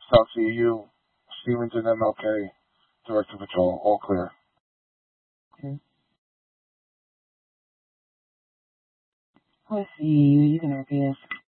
South CEU, Stevenson MLK, Director Patrol, all clear. Okay. Let's see, you can RPS.